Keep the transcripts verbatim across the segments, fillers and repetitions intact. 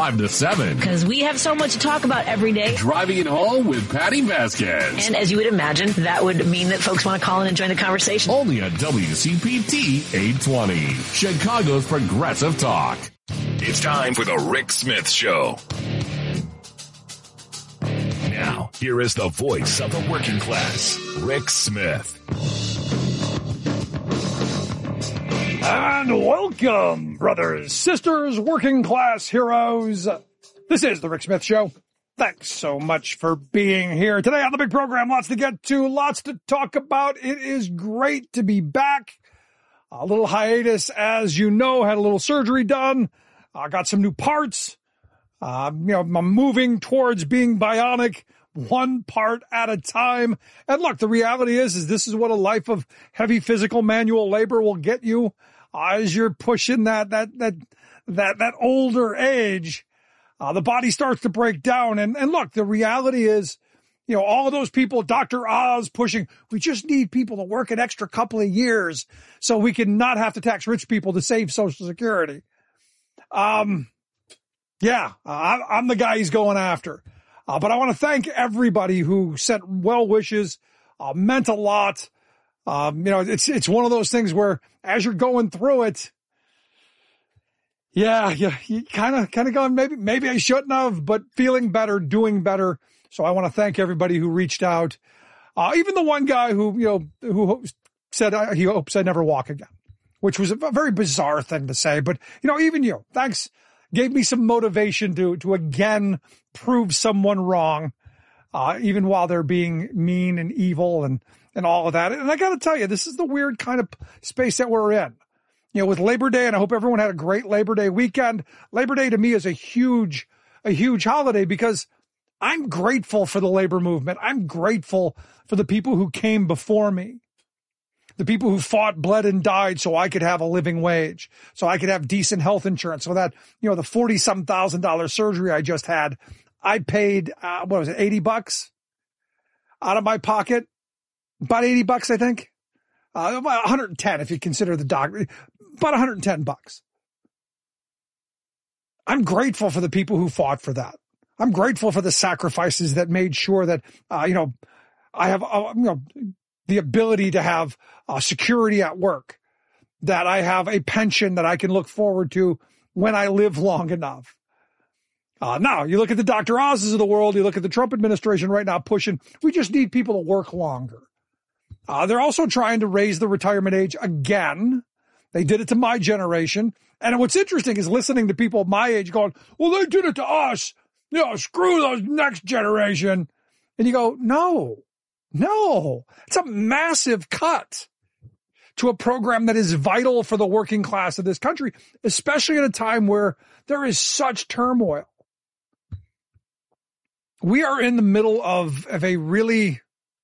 five to seven. Because we have so much to talk about every day. Driving it home with Patty Vasquez. And as you would imagine, that would mean that folks want to call in and join the conversation. Only on W C P T eight twenty, Chicago's Progressive Talk. It's time for the Rick Smith Show. Now, here is the voice of the working class, Rick Smith. And welcome, brothers, sisters, working class heroes. This is the Rick Smith Show. Thanks so much for being here today on the big program. Lots to get to, lots to talk about. It is great to be back. A little hiatus, as you know, had a little surgery done. I uh, got some new parts. Uh, you know, I'm moving towards being bionic, one part at a time. And look, the reality is, is this is what a life of heavy physical manual labor will get you uh, as you're pushing that, that, that, that, that older age. Uh, the body starts to break down. And, and look, the reality is, you know, all of those people, Doctor Oz pushing, we just need people to work an extra couple of years so we can not have to tax rich people to save Social Security. Um, yeah, uh, I'm the guy he's going after. Uh, but I want to thank everybody who sent well wishes, uh, meant a lot. Um, you know, it's, it's one of those things where as you're going through it, yeah, yeah, you kind of, kind of going, maybe, maybe I shouldn't have, but feeling better, doing better. So I want to thank everybody who reached out. Uh, even the one guy who, you know, who said uh, he hopes I never walk again, which was a very bizarre thing to say. But, you know, even you, thanks, gave me some motivation to, to again prove someone wrong, uh, even while they're being mean and evil and, and all of that. And I got to tell you, this is the weird kind of space that we're in. You know, with Labor Day, and I hope everyone had a great Labor Day weekend. Labor Day to me is a huge, a huge holiday because I'm grateful for the labor movement. I'm grateful for the people who came before me. The people who fought, bled, and died so I could have a living wage, so I could have decent health insurance, so that, you know, the forty-some thousand dollar surgery I just had, I paid, uh, what was it, eighty bucks out of my pocket? About eighty bucks, I think. Uh, about one hundred ten if you consider the doctor. About one hundred ten bucks. I'm grateful for the people who fought for that. I'm grateful for the sacrifices that made sure that, uh, you know, I have, uh, you know, the ability to have uh, security at work, that I have a pension that I can look forward to when I live long enough. Uh, now, you look at the Doctor Oz's of the world, you look at the Trump administration right now pushing, we just need people to work longer. Uh, they're also trying to raise the retirement age again. They did it to my generation. And what's interesting is listening to people my age going, well, they did it to us. You know, screw those next generation. And you go, no. No, it's a massive cut to a program that is vital for the working class of this country, especially at a time where there is such turmoil. We are in the middle of, of a really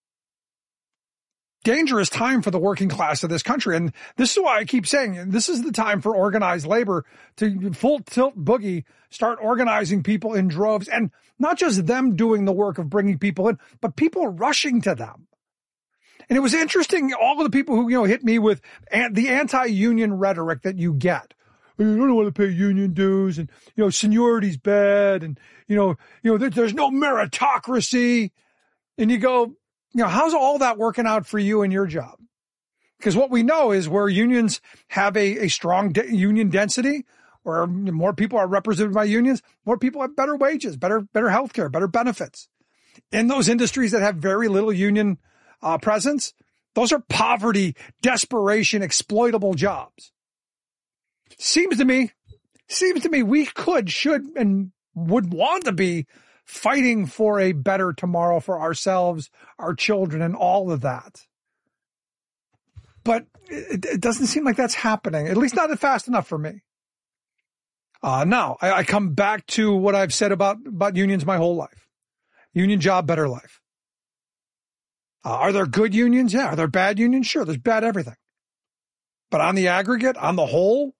dangerous time for the working class of this country. And this is why I keep saying this is the time for organized labor to full tilt boogie, start organizing people in droves, and not just them doing the work of bringing people in, but people rushing to them. And it was interesting, all of the people who, you know, hit me with the anti-union rhetoric that you get. You don't want to pay union dues, and, you know, seniority's bad, and, you know, you know, there, there's no meritocracy. And you go, you know, how's all that working out for you and your job? Because what we know is where unions have a, a strong de- union density, where more people are represented by unions, more people have better wages, better, better healthcare, better benefits. In those industries that have very little union uh, presence, those are poverty, desperation, exploitable jobs. Seems to me, seems to me we could, should, and would want to be fighting for a better tomorrow for ourselves, our children, and all of that. But it, it doesn't seem like that's happening, at least not fast enough for me. Uh, now, I, I come back to what I've said about, about unions my whole life. Union job, better life. Uh, are there good unions? Yeah. Are there bad unions? Sure, there's bad everything. But on the aggregate, on the whole,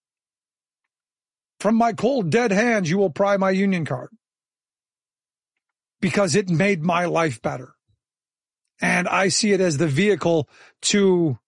from my cold, dead hands, you will pry my union card. Because it made my life better. And I see it as the vehicle to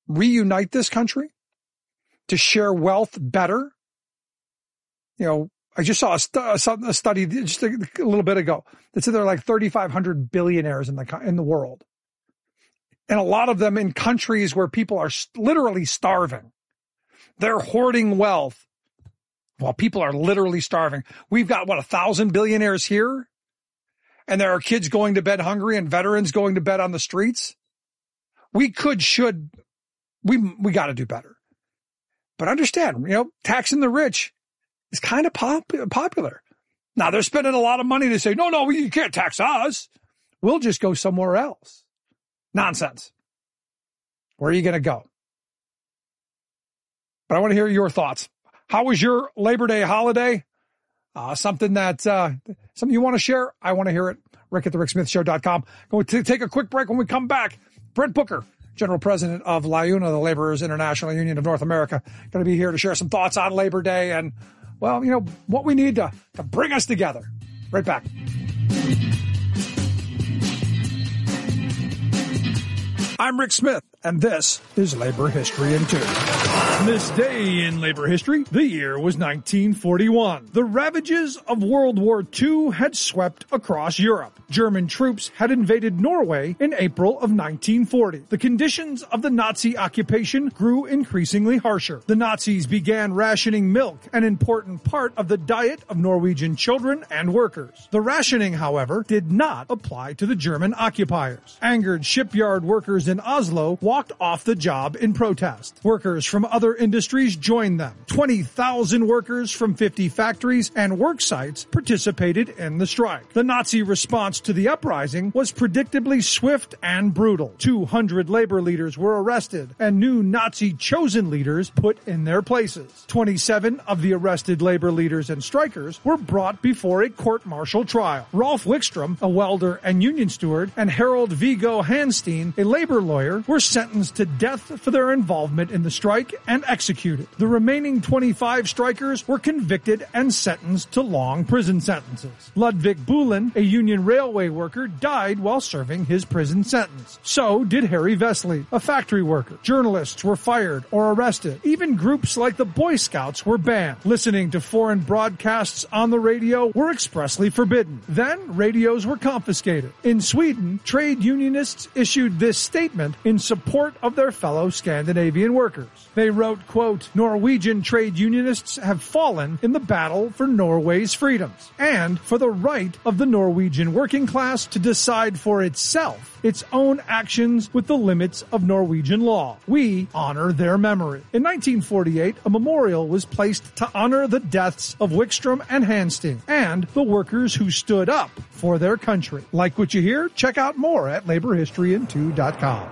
reunite this country, to share wealth better. You know, I just saw a, stu- a study just a, a little bit ago that said there are like thirty-five hundred billionaires in the in the world. And a lot of them in countries where people are literally starving. They're hoarding wealth while people are literally starving. We've got, what, a thousand billionaires here? And there are kids going to bed hungry and veterans going to bed on the streets. We could, should, we, we got to do better. But understand, you know, taxing the rich is kind of pop, popular. Now they're spending a lot of money to say, no, no, you can't tax us. We'll just go somewhere else. Nonsense. Where are you going to go? But I want to hear your thoughts. How was your Labor Day holiday? Uh, something that, uh, something you want to share? I want to hear it. Rick at the Rick Smith Show dot com. Going to take a quick break. When we come back, Brent Booker, General President of LIUNA, the Laborers International Union of North America, going to be here to share some thoughts on Labor Day and, well, you know, what we need to, to bring us together. Right back. I'm Rick Smith, and this is Labor History in Two. This day in labor history, the year was nineteen forty-one. The ravages of World War Two had swept across Europe. German troops had invaded Norway in April of nineteen forty. The conditions of the Nazi occupation grew increasingly harsher. The Nazis began rationing milk, an important part of the diet of Norwegian children and workers. The rationing, however, did not apply to the German occupiers. Angered shipyard workers in Oslo walked off the job in protest. Workers from other industries joined them. twenty thousand workers from fifty factories and work sites participated in the strike. The Nazi response to the uprising was predictably swift and brutal. two hundred labor leaders were arrested and new Nazi chosen leaders put in their places. twenty-seven of the arrested labor leaders and strikers were brought before a court-martial trial. Rolf Wickstrom, a welder and union steward, and Harold Viggo Hanstein, a labor lawyer, were sentenced to death for their involvement in the strike and executed. The remaining twenty-five strikers were convicted and sentenced to long prison sentences. Ludwig Bulin, a union railway worker, died while serving his prison sentence. So did Harry Vesely, a factory worker. Journalists were fired or arrested. Even groups like the Boy Scouts were banned. Listening to foreign broadcasts on the radio were expressly forbidden. Then radios were confiscated. In Sweden, trade unionists issued this statement in support of their fellow Scandinavian workers. They wrote, quote, Norwegian trade unionists have fallen in the battle for Norway's freedoms and for the right of the Norwegian working class to decide for itself its own actions with the limits of Norwegian law. We honor their memory. In nineteen forty-eight, a memorial was placed to honor the deaths of Wickstrom and Hanstein and the workers who stood up for their country. Like what you hear? Check out more at labor history in two dot com.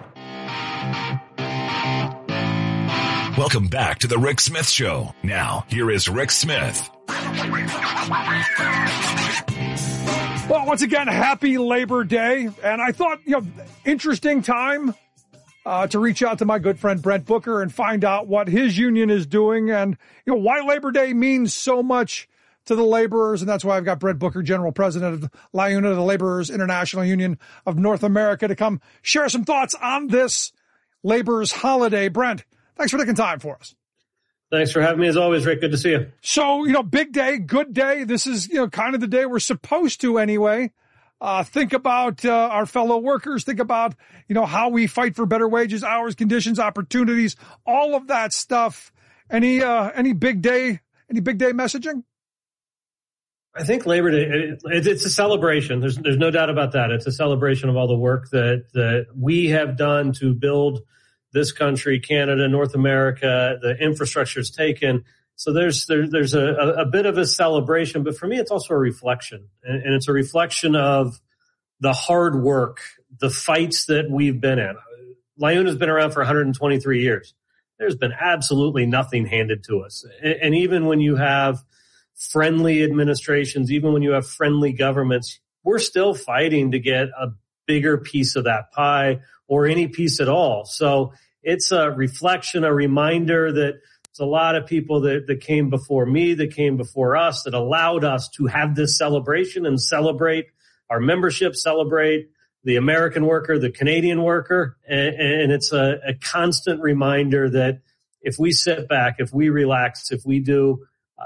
Welcome back to the Rick Smith Show. Now, here is Rick Smith. Well, once again, happy Labor Day. And I thought, you know, interesting time uh, to reach out to my good friend Brent Booker and find out what his union is doing and, you know, why Labor Day means so much to the laborers. And that's why I've got Brent Booker, General President of LIUNA, the Laborers International Union of North America, to come share some thoughts on this laborers holiday. Brent, thanks for taking time for us. Thanks for having me as always, Rick. Good to see you. So, you know, big day, good day. This is, you know, kind of the day we're supposed to anyway. Uh, think about uh, our fellow workers. Think about, you know, how we fight for better wages, hours, conditions, opportunities, all of that stuff. Any, uh, any big day, any big day messaging? I think Labor Day, it, it's a celebration. There's, there's no doubt about that. It's a celebration of all the work that, that we have done to build this country, Canada, North America, the infrastructure is taken. So there's there, there's a, a bit of a celebration, but for me, it's also a reflection. And, and it's a reflection of the hard work, the fights that we've been in. LIUNA has been around for one hundred twenty-three years. There's been absolutely nothing handed to us. And, and even when you have friendly administrations, even when you have friendly governments, we're still fighting to get a bigger piece of that pie or any piece at all. So it's a reflection, a reminder that there's a lot of people that, that came before me, that came before us, that allowed us to have this celebration and celebrate our membership, celebrate the American worker, the Canadian worker. And, and it's a, a constant reminder that if we sit back, if we relax, if we do uh,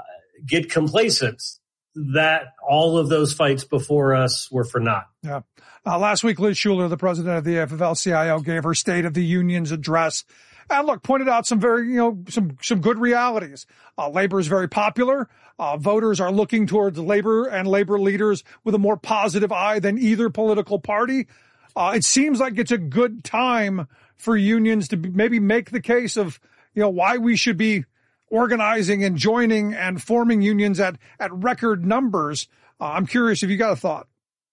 get complacent that all of those fights before us were for naught. Yeah. Uh, last week, Liz Shuler, the president of the A F L C I O, gave her State of the Union's address. And look, pointed out some very, you know, some, some good realities. Uh, labor is very popular. Uh, voters are looking towards labor and labor leaders with a more positive eye than either political party. Uh, it seems like it's a good time for unions to maybe make the case of, you know, why we should be organizing and joining and forming unions at, at record numbers. Uh, I'm curious if you got a thought.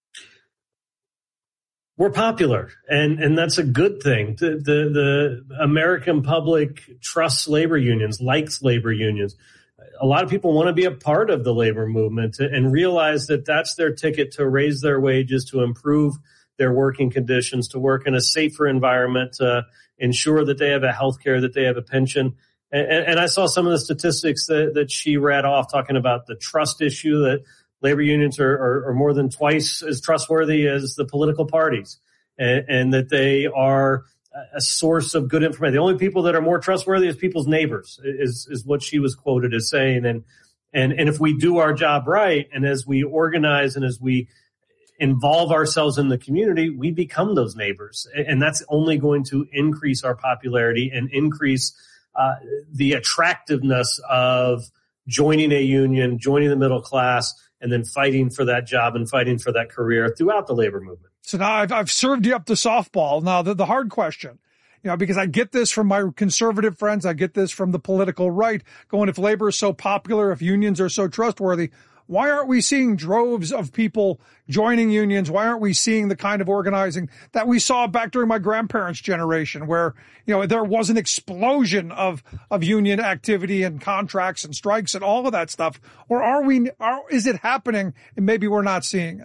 We're popular, and, and that's a good thing. The, the, the American public trusts labor unions, likes labor unions. A lot of people want to be a part of the labor movement and realize that that's their ticket to raise their wages, to improve their working conditions, to work in a safer environment, to ensure that they have a health care, that they have a pension. And, and I saw some of the statistics that, that she read off talking about the trust issue, that labor unions are, are, are more than twice as trustworthy as the political parties, and, and that they are a source of good information. The only people that are more trustworthy is people's neighbors, is, is what she was quoted as saying. And, and, and if we do our job right, and as we organize and as we involve ourselves in the community, we become those neighbors. And that's only going to increase our popularity and increase uh, the attractiveness of joining a union, joining the middle class, and then fighting for that job and fighting for that career throughout the labor movement. So now I've, I've served you up the softball. Now the, the hard question, you know, because I get this from my conservative friends. I get this from the political right going, if labor is so popular, if unions are so trustworthy, why aren't we seeing droves of people joining unions? Why aren't we seeing the kind of organizing that we saw back during my grandparents' generation, where, you know, there was an explosion of, of union activity and contracts and strikes and all of that stuff? Or are we, are, is it happening and maybe we're not seeing it?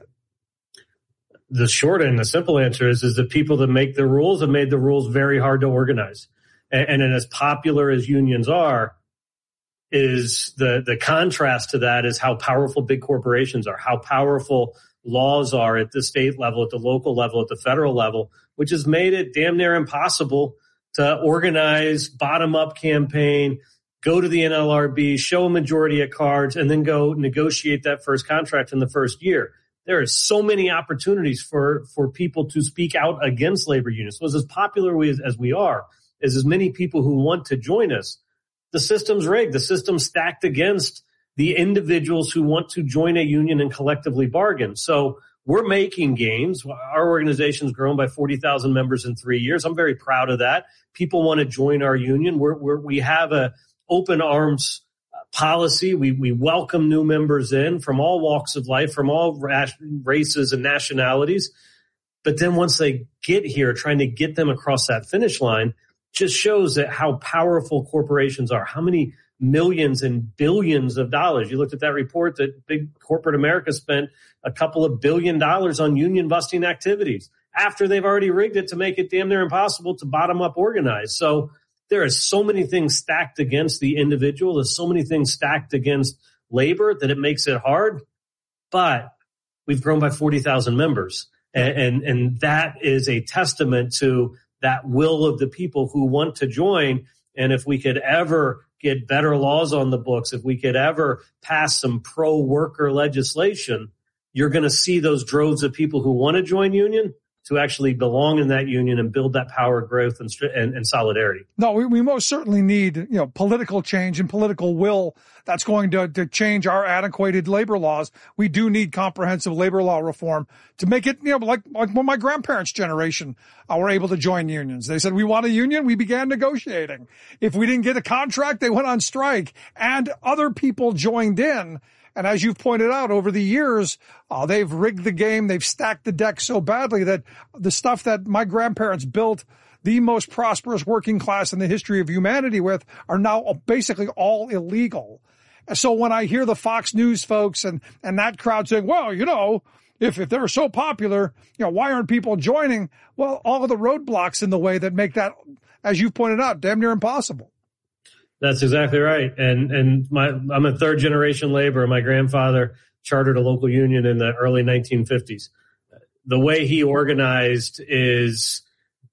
The short and the simple answer is, is the people that make the rules have made the rules very hard to organize. And, and as popular as unions are, is the, the contrast to that is how powerful big corporations are, how powerful laws are at the state level, at the local level, at the federal level, which has made it damn near impossible to organize bottom-up campaign, go to the N L R B, show a majority of cards, and then go negotiate that first contract in the first year. There are so many opportunities for, for people to speak out against labor unions. So as popular we, as we are, as as many people who want to join us, the system's rigged. The system's stacked against the individuals who want to join a union and collectively bargain. So we're making gains. Our organization's grown by forty thousand members in three years. I'm very proud of that. People want to join our union. We're, we're, we have a open arms policy. We, we welcome new members in from all walks of life, from all races and nationalities. But then once they get here, trying to get them across that finish line just shows that how powerful corporations are, how many millions and billions of dollars. You looked at that report that big corporate America spent a couple of billion dollars on union busting activities after they've already rigged it to make it damn near impossible to bottom up organize. So there are so many things stacked against the individual. There's so many things stacked against labor that it makes it hard. But we've grown by forty thousand members. And, and, and that is a testament to that will of the people who want to join. And if we could ever get better laws on the books, if we could ever pass some pro-worker legislation, you're going to see those droves of people who want to join union to actually belong in that union and build that power, growth, and, and, and solidarity. No, we, we most certainly need, you know, political change and political will that's going to, to change our antiquated labor laws. We do need comprehensive labor law reform to make it, you know, like, like when my grandparents' generation uh, were able to join unions. They said, we want a union. We began negotiating. If we didn't get a contract, they went on strike, and other people joined in. And as you've pointed out, over the years, uh, they've rigged the game. They've stacked the deck so badly that the stuff that my grandparents built the most prosperous working class in the history of humanity with are now basically all illegal. And so when I hear the Fox News folks and, and that crowd saying, well, you know, if, if they're so popular, you know, why aren't people joining? Well, all of the roadblocks in the way that make that, as you've pointed out, damn near impossible. That's exactly right. And and my I'm a third generation laborer. My grandfather chartered a local union in the early nineteen fifties. The way he organized is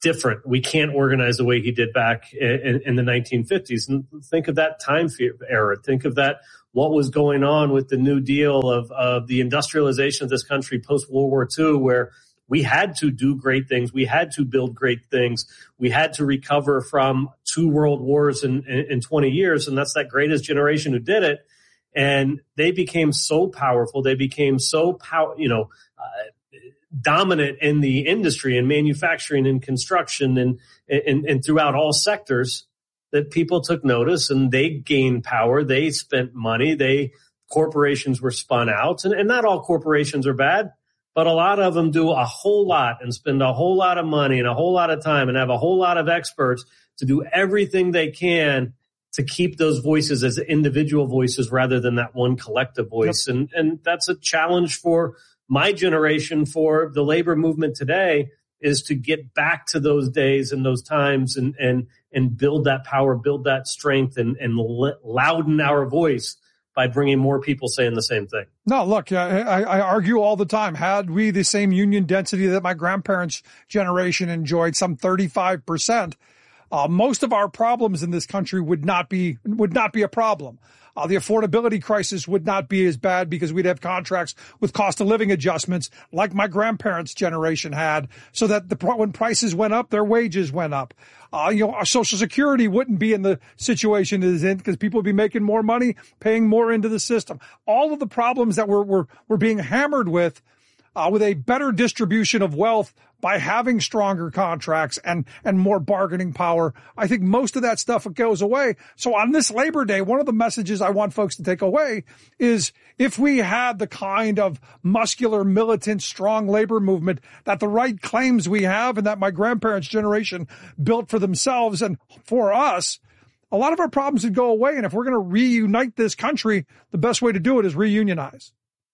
different. We can't organize the way he did back in, in the nineteen fifties. And think of that time era. Think of that, what was going on with the New Deal of, of the industrialization of this country post-World War Two, where we had to do great things. We had to build great things. We had to recover from two world wars in, in, in twenty years. And that's that greatest generation who did it. And they became so powerful. They became so power, you know, uh, dominant in the industry and manufacturing and construction and, and, and throughout all sectors that people took notice and they gained power. They spent money. They, corporations were spun out, and, and not all corporations are bad, but a lot of them do a whole lot and spend a whole lot of money and a whole lot of time and have a whole lot of experts to do everything they can to keep those voices as individual voices rather than that one collective voice. Yep. And, and that's a challenge for my generation, for the labor movement today, is to get back to those days and those times and, and, and build that power, build that strength, and, and louden our voice by bringing more people saying the same thing. No, look, I, I argue all the time. Had we the same union density that my grandparents' generation enjoyed, some thirty-five percent, uh, most of our problems in this country would not be, would not be a problem. Uh, the affordability crisis would not be as bad because we'd have contracts with cost of living adjustments like my grandparents' generation had, so that the, when prices went up, their wages went up. Uh, you know, our Social Security wouldn't be in the situation it is in because people would be making more money, paying more into the system. All of the problems that we're, we're, we're being hammered with, uh, with a better distribution of wealth by having stronger contracts and, and more bargaining power, I think most of that stuff goes away. So on this Labor Day, one of the messages I want folks to take away is if we had the kind of muscular, militant, strong labor movement that the right claims we have and that my grandparents' generation built for themselves and for us, a lot of our problems would go away. And if we're going to reunite this country, the best way to do it is reunionize.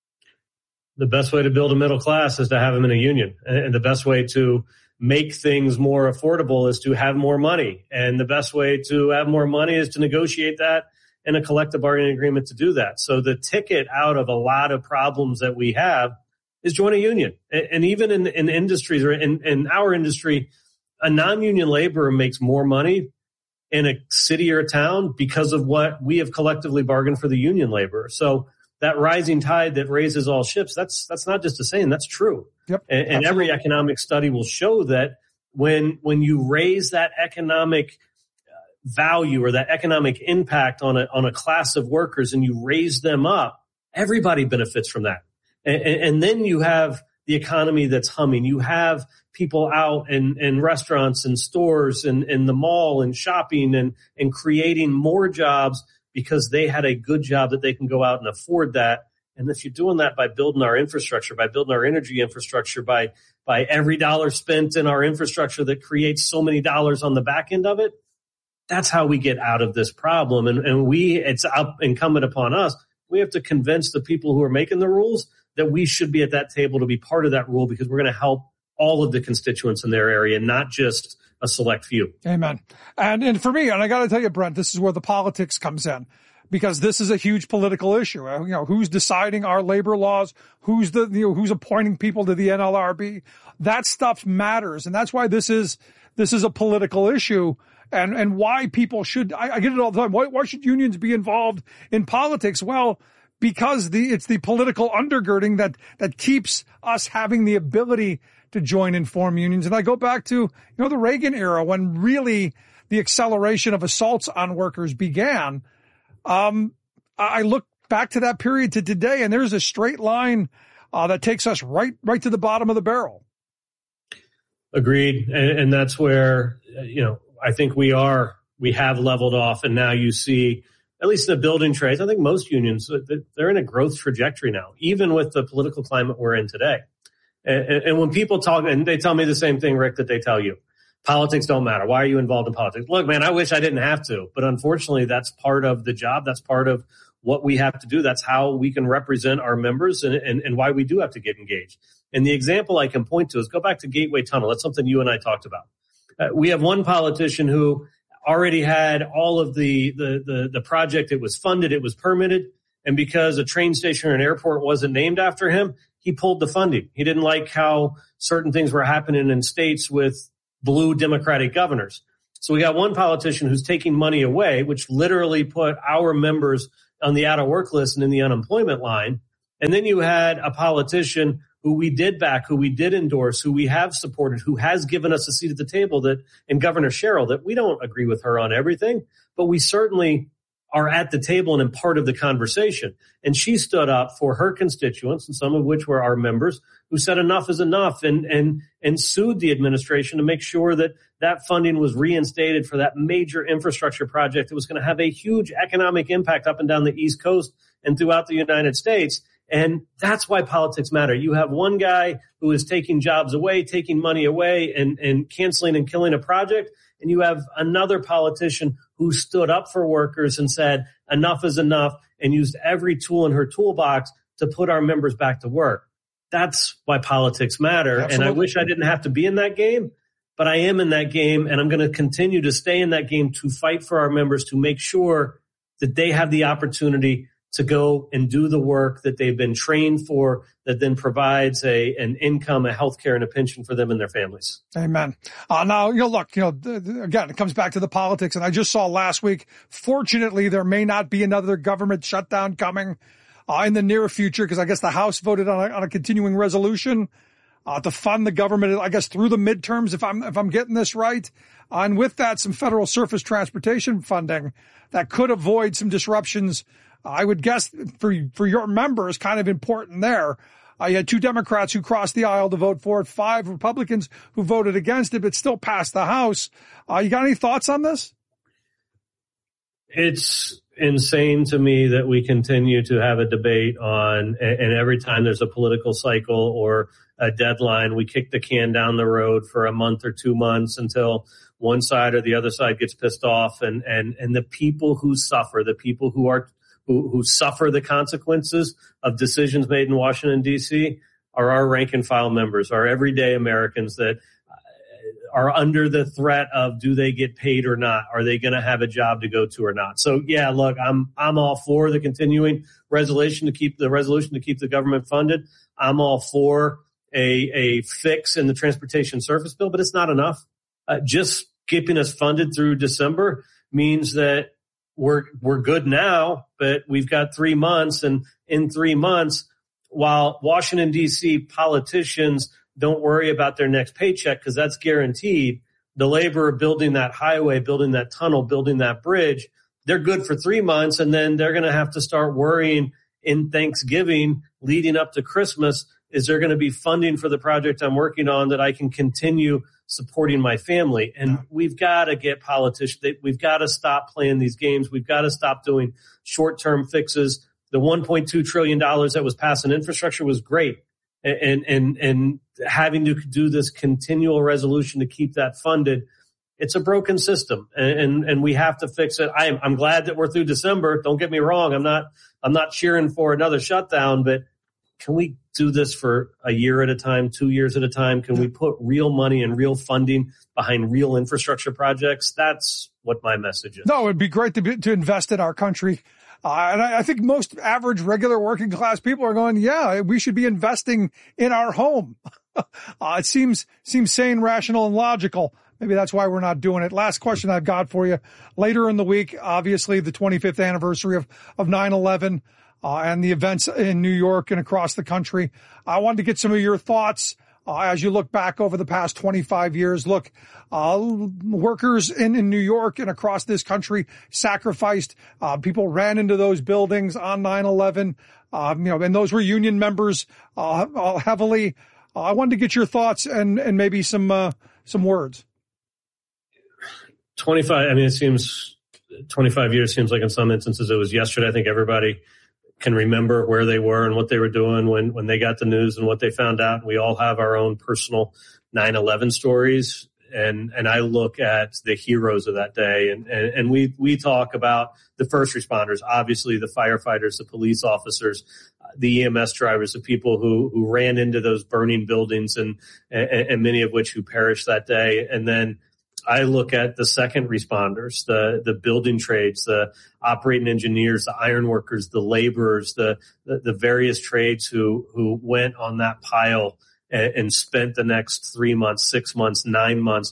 The best way to build a middle class is to have them in a union. And the best way to make things more affordable is to have more money. And the best way to have more money is to negotiate that in a collective bargaining agreement to do that. So the ticket out of a lot of problems that we have is join a union. And even in, in industries or in, in our industry, a non-union laborer makes more money in a city or a town because of what we have collectively bargained for the union laborer. So that rising tide that raises all ships, that's that's not just a saying, that's true. Yep, and, and every economic study will show that when when you raise that economic value or that economic impact on a on a class of workers and you raise them up, everybody benefits from that. And, and then you have the economy that's humming. You have people out in, in restaurants and stores and in the mall and shopping and, and creating more jobs because they had a good job that they can go out and afford that. And if you're doing that by building our infrastructure, by building our energy infrastructure, by by every dollar spent in our infrastructure that creates so many dollars on the back end of it, that's how we get out of this problem. And, and we, it's up incumbent upon us. We have to convince the people who are making the rules that we should be at that table to be part of that rule because we're going to help all of the constituents in their area, not just a select few. Amen. And and for me, and I got to tell you, Brent, this is where the politics comes in, because this is a huge political issue. You know, who's deciding our labor laws? Who's the, you know, who's appointing people to the N L R B? That stuff matters. And that's why this is, this is a political issue, and, and why people should, I, I get it all the time. Why, why should unions be involved in politics? Well, because the, it's the political undergirding that, that keeps us having the ability to join and form unions. And I go back to, you know, the Reagan era when really the acceleration of assaults on workers began. Um, I look back to that period to today, and there's a straight line uh, that takes us right, right to the bottom of the barrel. Agreed. And, and that's where, you know, I think we are, we have leveled off, and now you see, at least in the building trades, I think most unions, they're in a growth trajectory now, even with the political climate we're in today. And, and when people talk, and they tell me the same thing, Rick, that they tell you, politics don't matter. Why are you involved in politics? Look, man, I wish I didn't have to, but unfortunately, that's part of the job. That's part of what we have to do. That's how we can represent our members, and, and, and why we do have to get engaged. And the example I can point to is go back to Gateway Tunnel. That's something you and I talked about. Uh, we have one politician who already had all of the, the, the, the project. It was funded. It was permitted. And because a train station or an airport wasn't named after him, he pulled the funding. He didn't like how certain things were happening in states with blue Democratic governors. So we got one politician who's taking money away, which literally put our members on the out of work list and in the unemployment line. And then you had a politician who we did back, who we did endorse, who we have supported, who has given us a seat at the table, that, and Governor Sherrill, that we don't agree with her on everything, but we certainly are at the table and in part of the conversation. And she stood up for her constituents, and some of which were our members, who said enough is enough, and and and sued the administration to make sure that that funding was reinstated for that major infrastructure project that was going to have a huge economic impact up and down the East Coast and throughout the United States. And that's why politics matter. You have one guy who is taking jobs away, taking money away, and, and canceling and killing a project. And you have another politician who stood up for workers and said, enough is enough, and used every tool in her toolbox to put our members back to work. That's why politics matter. Absolutely. And I wish I didn't have to be in that game, but I am in that game, and I'm going to continue to stay in that game to fight for our members, to make sure that they have the opportunity to go and do the work that they've been trained for, that then provides a an income, a health care, and a pension for them and their families. Amen. Uh, now, you know, look, you know, th- th- again, it comes back to the politics. And I just saw last week, fortunately, there may not be another government shutdown coming uh, in the near future, because I guess the House voted on a, on a continuing resolution uh, to fund the government, I guess, through the midterms, if I'm if I'm getting this right. Uh, and with that, some federal surface transportation funding that could avoid some disruptions. I would guess for for your members, kind of important there. Uh, you had two Democrats who crossed the aisle to vote for it, five Republicans who voted against it, but still passed the House. Uh, you got any thoughts on this? It's insane to me that we continue to have a debate on, and every time there's a political cycle or a deadline, we kick the can down the road for a month or two months until one side or the other side gets pissed off. And, and, and the people who suffer, the people who are Who, who suffer the consequences of decisions made in Washington, D C, are our rank and file members, our everyday Americans that are under the threat of, do they get paid or not? Are they going to have a job to go to or not? So, yeah, look, I'm I'm all for the continuing resolution to keep the resolution to keep the government funded. I'm all for a a fix in the transportation surface bill, but it's not enough. Uh, just keeping us funded through December means that We're we're good now, but we've got three months. And in three months, while Washington, D C politicians don't worry about their next paycheck because that's guaranteed, the labor of building that highway, building that tunnel, building that bridge, they're good for three months. And then they're going to have to start worrying in Thanksgiving leading up to Christmas. Is there going to be funding for the project I'm working on that I can continue supporting my family? And we've got to get politicians. We've got to stop playing these games. We've got to stop doing short-term fixes. The one point two trillion dollars that was passed in infrastructure was great. And, and, and having to do this continual resolution to keep that funded, it's a broken system, and, and, and we have to fix it. I'm, I'm glad that we're through December. Don't get me wrong. I'm not, I'm not cheering for another shutdown, but can we do this for a year at a time, two years at a time? Can we put real money and real funding behind real infrastructure projects? That's what my message is. No, it'd be great to be, to invest in our country. Uh, and I, I think most average, regular working class people are going, yeah, we should be investing in our home. uh, it seems, seems sane, rational, and logical. Maybe that's why we're not doing it. Last question I've got for you. Later in the week, obviously the twenty-fifth anniversary of, of nine eleven. Uh, and the events in New York and across the country. I wanted to get some of your thoughts uh, as you look back over the past twenty-five years. Look, uh, workers in, in New York and across this country sacrificed. Uh, people ran into those buildings on nine eleven, uh, you know, and those were union members uh, uh, heavily. Uh, I wanted to get your thoughts and, and maybe some uh, some words. twenty-five, I mean, it seems twenty-five years seems like in some instances it was yesterday. I think everybody can remember where they were and what they were doing when, when they got the news and what they found out. We all have our own personal nine eleven stories. And, and I look at the heroes of that day, and, and, and we, we talk about the first responders, obviously the firefighters, the police officers, the E M S drivers, the people who, who ran into those burning buildings, and, and, and many of which who perished that day. And then I look at the second responders, the, the building trades, the operating engineers, the iron workers, the laborers, the, the, the various trades who, who went on that pile and, and spent the next three months, six months, nine months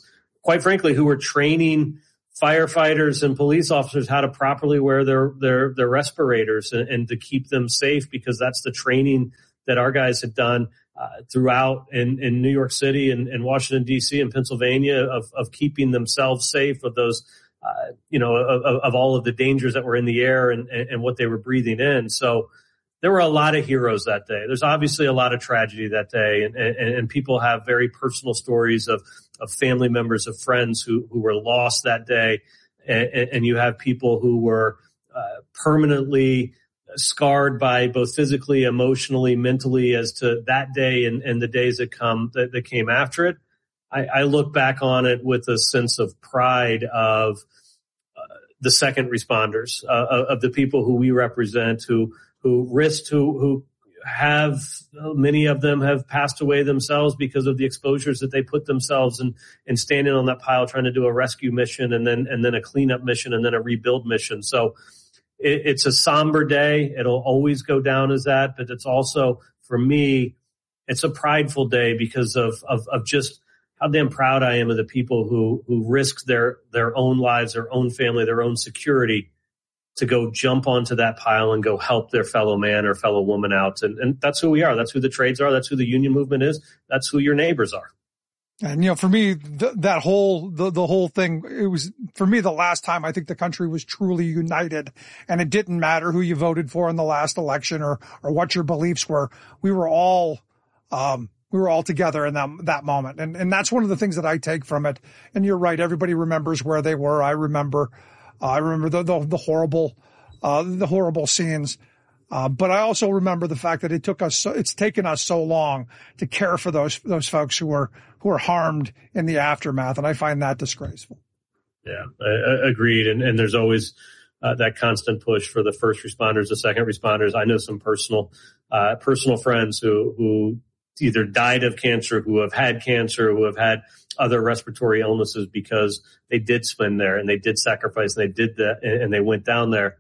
quite frankly, who were training firefighters and police officers how to properly wear their, their, their respirators and, and to keep them safe, because that's the training that our guys had done uh, throughout in, in New York City and, and Washington, D C and Pennsylvania of, of keeping themselves safe of those, uh, you know, of, of all of the dangers that were in the air and, and, and what they were breathing in. So there were a lot of heroes that day. There's obviously a lot of tragedy that day, and, and, and people have very personal stories of, of family members, of friends who, who were lost that day. And, and you have people who were uh, permanently scarred by both physically, emotionally, mentally as to that day and, and the days that come that, that came after it. I, I look back on it with a sense of pride of uh, the second responders, uh, of the people who we represent, who who risked, who who have, many of them have passed away themselves because of the exposures that they put themselves in, and standing on that pile trying to do a rescue mission and then and then a cleanup mission and then a rebuild mission. So it, it's a somber day. It'll always go down as that, but it's also, for me, it's a prideful day because of of, of just how damn proud I am of the people who who risked their their own lives, their own family, their own security to go jump onto that pile and go help their fellow man or fellow woman out. And, and that's who we are. That's who the trades are. That's who the union movement is. That's who your neighbors are. And, you know, for me, th- that whole, the, the whole thing, it was, for me, the last time I think the country was truly united, and it didn't matter who you voted for in the last election or, or what your beliefs were. We were all, um, we were all together in that, that moment. And, and that's one of the things that I take from it. And you're right. Everybody remembers where they were. I remember, Uh, I remember the, the, the horrible, uh, the horrible scenes. Uh, but I also remember the fact that it took us, so, it's taken us so long to care for those, those folks who were, who were harmed in the aftermath. And I find that disgraceful. Yeah, I, I agreed. And, and there's always, uh, that constant push for the first responders, the second responders. I know some personal, uh, personal friends who, who either died of cancer, who have had cancer, who have had other respiratory illnesses because they did spend there and they did sacrifice and they did that and they went down there.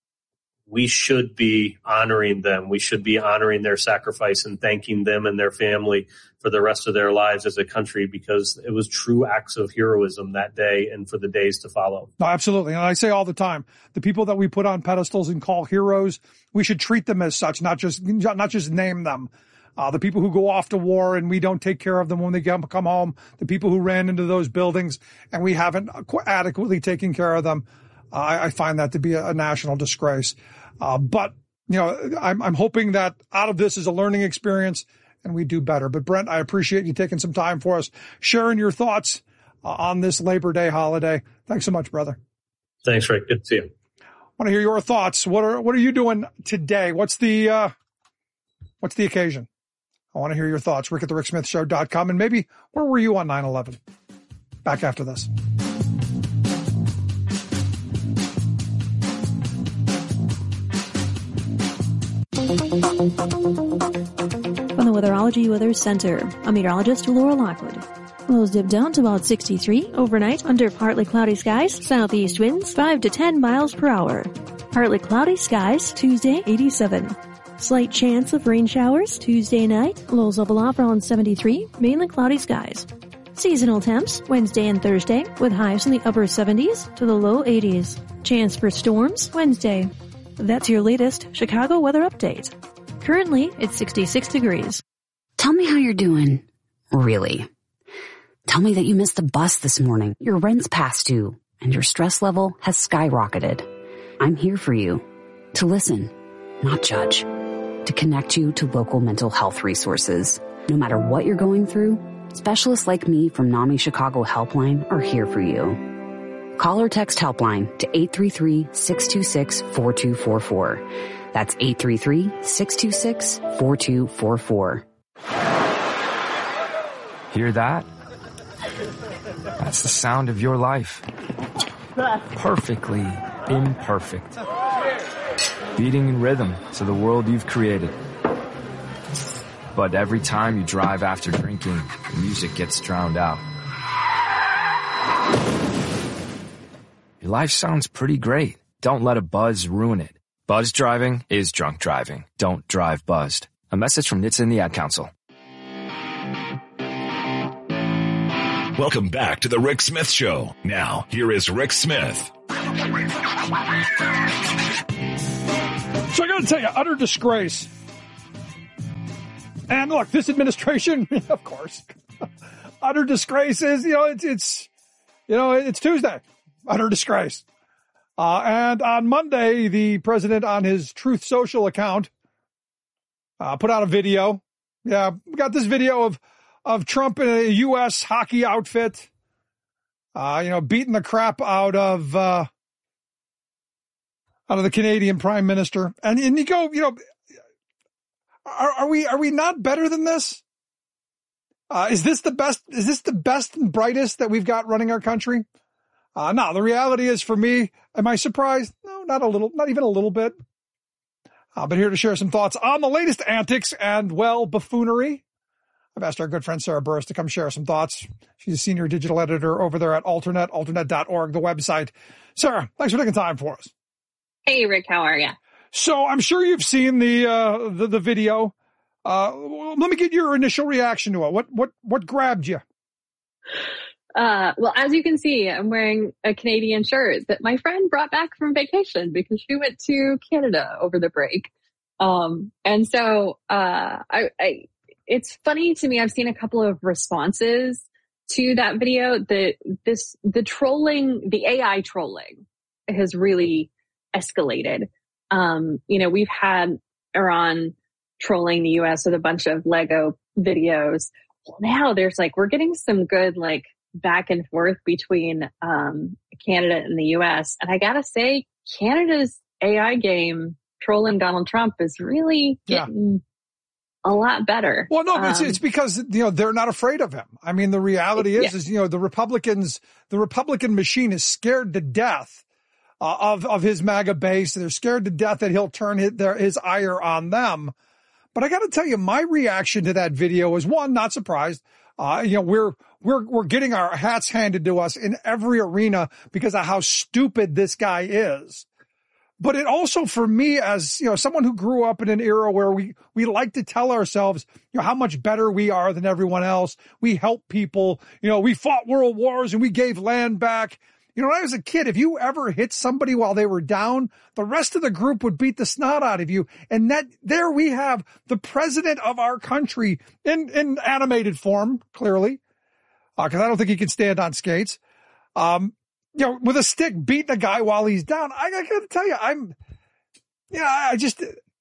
We should be honoring them. We should be honoring their sacrifice and thanking them and their family for the rest of their lives as a country, because it was true acts of heroism that day and for the days to follow. No, absolutely. And I say all the time, the people that we put on pedestals and call heroes, we should treat them as such, not just, not just name them. Uh, the people who go off to war and we don't take care of them when they come home, the people who ran into those buildings and we haven't adequately taken care of them. Uh, I, I find that to be a, a national disgrace. Uh, but, you know, I'm, I'm hoping that out of this is a learning experience and we do better. But Brent, I appreciate you taking some time for us, sharing your thoughts uh, on this Labor Day holiday. Thanks so much, brother. Thanks, Rick. Good to see you. I want to hear your thoughts. What are, what are you doing today? What's the, uh, what's the occasion? I want to hear your thoughts. Rick at the Rick Smith Show dot com. And maybe where were you on nine eleven? Back after this. From the Weatherology Weather Center, I'm meteorologist Laura Lockwood. Lows dip down to about sixty-three overnight under partly cloudy skies, southeast winds five to ten miles per hour. Partly cloudy skies Tuesday, eighty-seven. Slight chance of rain showers Tuesday night. Lows level off around seventy-three, mainly cloudy skies. Seasonal temps Wednesday and Thursday with highs in the upper seventies to the low eighties. Chance for storms Wednesday. That's your latest Chicago weather update. Currently, it's sixty-six degrees. Tell me how you're doing. Really. Tell me that you missed the bus this morning, your rent's past due, and your stress level has skyrocketed. I'm here for you. To listen, not judge. To connect you to local mental health resources. No matter what you're going through, specialists like me from NAMI Chicago Helpline are here for you. Call or text Helpline to eight three three, six two six, four two four four. That's eight three three, six two six, four two four four. Hear that? That's the sound of your life. Perfectly imperfect. Beating in rhythm to the world you've created. But every time you drive after drinking, the music gets drowned out. Your life sounds pretty great. Don't let a buzz ruin it. Buzz driving is drunk driving. Don't drive buzzed. A message from N H T S A and the Ad Council. Welcome back to the Rick Smith Show. Now, here is Rick Smith. So I got to tell you, utter disgrace. And look, this administration, of course, utter disgrace is, you know, it's, it's, you know, it's Tuesday. Utter disgrace. Uh, and on Monday, the president on his Truth Social account, uh, put out a video. Yeah, we got this video of, of Trump in a U S hockey outfit, uh, you know, beating the crap out of, uh, out of the Canadian prime minister. And, and you go, you know, are, are we, are we not better than this? Uh, is this the best, is this the best and brightest that we've got running our country? Uh, no, the reality is for me, am I surprised? No, not a little, not even a little bit. Uh, but here to share some thoughts on the latest antics and, well, buffoonery. I've asked our good friend Sarah Burris to come share some thoughts. She's a senior digital editor over there at Alternet, alternet dot org, the website. Sarah, thanks for taking time for us. Hey, Rick, how are you? So I'm sure you've seen the uh, the, the video. Uh, let me get your initial reaction to it. What what what grabbed you? Uh, well, as you can see, I'm wearing a Canadian shirt that my friend brought back from vacation because she went to Canada over the break. Um, and so uh, I. I It's funny to me. I've seen a couple of responses to that video. The this the trolling, the A I trolling, has really escalated. Um, you know, we've had Iran trolling the U S with a bunch of Lego videos. Well, now there's like we're getting some good like back and forth between um, Canada and the U S. And I gotta say, Canada's A I game trolling Donald Trump is really getting. Yeah. A lot better. Well, no, um, it's, it's because, you know, they're not afraid of him. I mean, the reality is, yeah. is, you know, the Republicans, the Republican machine is scared to death uh, of, of his MAGA base. They're scared to death that he'll turn his, their, his ire on them. But I got to tell you, my reaction to that video is one, not surprised. Uh, you know, we're, we're, we're getting our hats handed to us in every arena because of how stupid this guy is. But it also, for me, as, you know, someone who grew up in an era where we, we like to tell ourselves, you know, how much better we are than everyone else. We help people. You know, we fought world wars and we gave land back. You know, when I was a kid, if you ever hit somebody while they were down, the rest of the group would beat the snot out of you. And that there we have the president of our country in, in animated form, clearly, uh, cause I don't think he can stand on skates. Um, You know, with a stick beating a guy while he's down. I, I got to tell you, I'm, you know, I just,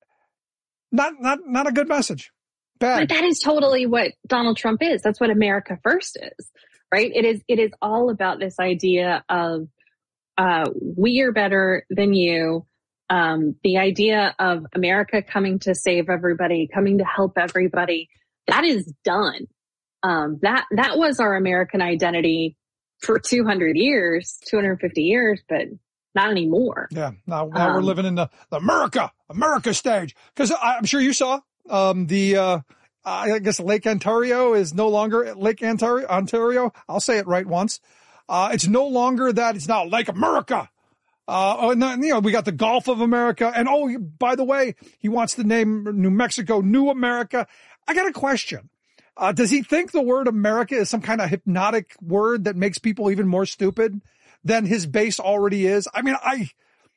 not, not, not a good message. Bad. But that is totally what Donald Trump is. That's what America First is, right? It is, it is all about this idea of, uh, we are better than you. Um, the idea of America coming to save everybody, coming to help everybody. That is done. Um, that, that was our American identity for two hundred years, two hundred fifty years, but not anymore. Yeah. Now, now um, we're living in the, the America, America stage. Cause I'm sure you saw, um, the, uh, I guess Lake Ontario is no longer Lake Ontario, Ontario. I'll say it right once. Uh, it's no longer that. It's now Lake America. Uh, and then, you know, we got the Gulf of America. And oh, by the way, he wants to name New Mexico New America. I got a question. Uh, does he think the word America is some kind of hypnotic word that makes people even more stupid than his base already is? I mean, I,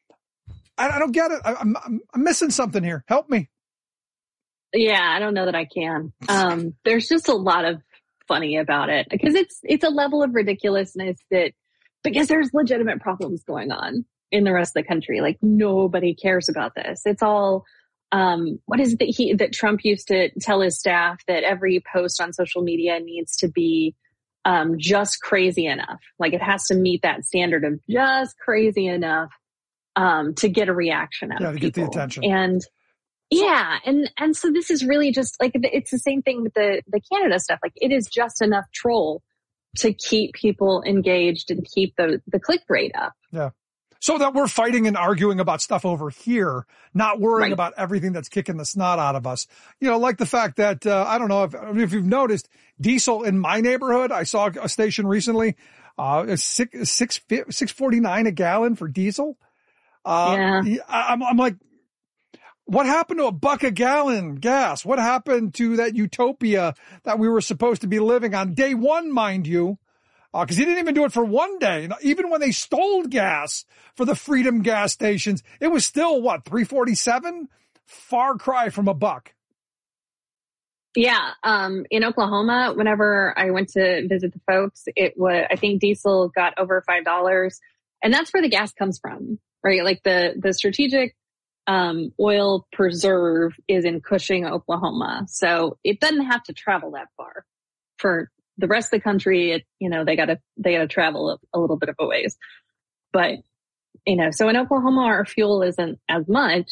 I don't get it. I, I'm, I'm missing something here. Help me. Yeah, I don't know that I can. Um, there's just a lot of funny about it because it's, it's a level of ridiculousness that, because there's legitimate problems going on in the rest of the country. Like nobody cares about this. It's all, Um, what is it that he, that Trump used to tell his staff that every post on social media needs to be, um, just crazy enough. Like it has to meet that standard of just crazy enough, um, to get a reaction out yeah, of to people. Get the attention. And yeah. And, and so this is really just like, it's the same thing with the, the Canada stuff. Like it is just enough troll to keep people engaged and keep the, the click rate up. Yeah. So that we're fighting and arguing about stuff over here, not worrying right. about everything that's kicking the snot out of us. You know, like the fact that, uh, I don't know if, if you've noticed diesel in my neighborhood. I saw a station recently, uh, it's six, six, six forty-nine a gallon for diesel. Uh, yeah. I'm, I'm like, what happened to a buck a gallon gas? What happened to that utopia that we were supposed to be living on day one, mind you? because uh, he didn't even do it for one day. Even when they stole gas for the Freedom gas stations, it was still, what, three forty-seven? Far cry from a buck. Yeah. Um, in Oklahoma, whenever I went to visit the folks, it was, I think diesel got over five dollars. And that's where the gas comes from, right? Like the, the strategic um, oil preserve is in Cushing, Oklahoma. So it doesn't have to travel that far. For the rest of the country, it, you know, they gotta, they gotta travel a, a little bit of a ways. But, you know, so in Oklahoma, our fuel isn't as much.